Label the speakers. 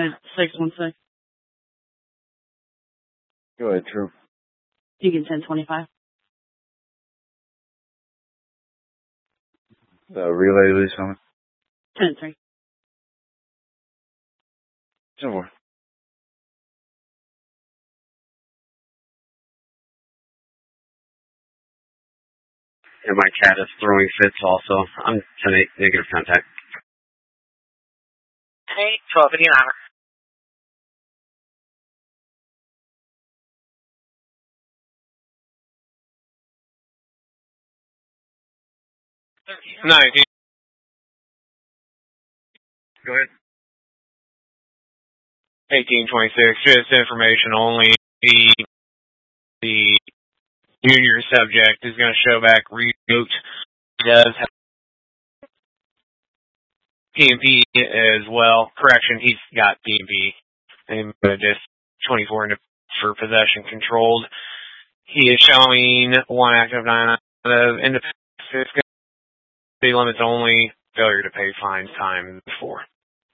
Speaker 1: 616.
Speaker 2: Go ahead, True.
Speaker 1: You get 1025.
Speaker 2: Relay lease on it.
Speaker 1: 10-3.
Speaker 2: 10-4.
Speaker 3: And my cat is throwing fits also. I'm 10-8, negative contact.
Speaker 4: 8, 1259.
Speaker 5: No,
Speaker 3: Go ahead.
Speaker 5: 1826, just information only. The junior subject is going to show back reboot. He does have PMP as well. Correction, he's got PMP. And just 24 for possession controlled. He is showing 1 active 9 out of independent. City limits only. Failure to pay fines time 4.